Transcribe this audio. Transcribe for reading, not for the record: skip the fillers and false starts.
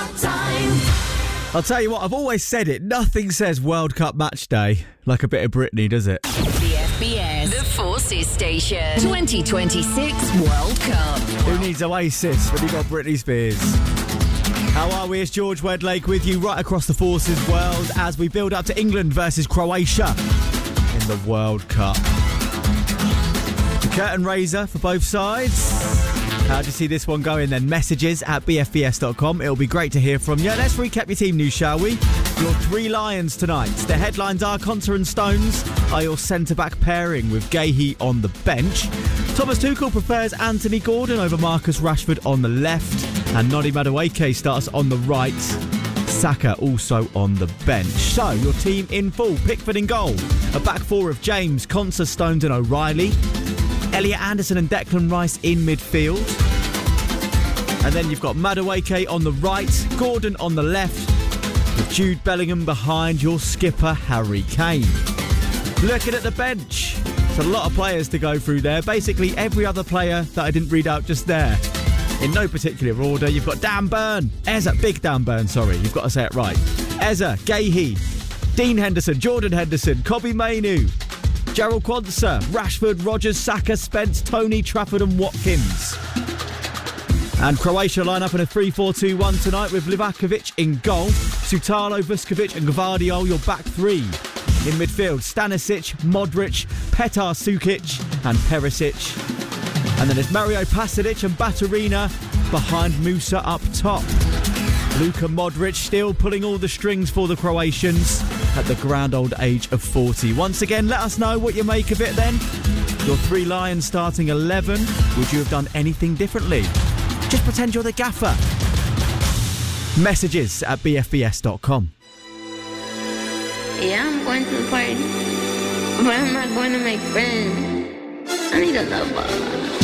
Time. I'll tell you what, I've always said it, nothing says World Cup match day like a bit of Britney, does it? BFBS, the Forces Station, 2026 World Cup. Who needs Oasis when you got Britney Spears? How are we? It's George Wedlake with you right across the Forces world as we build up to England versus Croatia in the World Cup. The curtain raiser for both sides. How do you see this one going then? Messages at bfbs.com. It'll be great to hear from you. Let's recap your team news, shall we? Your three Lions tonight. The headlines are Konsa and Stones are your centre-back pairing with Gahey on the bench. Thomas Tuchel prefers Anthony Gordon over Marcus Rashford on the left. And Noni Madueke starts on the right. Saka also on the bench. So, your team in full. Pickford in goal. A back four of James, Konsa, Stones and O'Reilly. Elliot Anderson and Declan Rice in midfield. And then you've got Madueke on the right, Gordon on the left, with Jude Bellingham behind your skipper, Harry Kane. Looking at the bench, it's a lot of players to go through there. Basically every other player that I didn't read out just there. In no particular order, you've got Dan Burn, Big Dan Burn, sorry, you've got to say it right. Eza, Gahey, Dean Henderson, Jordan Henderson, Kobbie Mainoo, Gerald Quansah, Rashford, Rodgers, Saka, Spence, Tony, Trafford and Watkins. And Croatia line up in a 3-4-2-1 tonight with Livakovic in goal, Sutalo, Vuskovic and Gvardiol, your back three. In midfield, Stanisic, Modric, Petar Sukic and Perisic. And then there's Mario Pasalic and Baturina behind Musa up top. Luka Modric still pulling all the strings for the Croatians at the grand old age of 40. Once again, let us know what you make of it then. Your three Lions starting 11. Would you have done anything differently? Just pretend you're the gaffer. Messages at bfbs.com. Yeah, I'm going to the party, but I'm not going to make friends. I need a lover.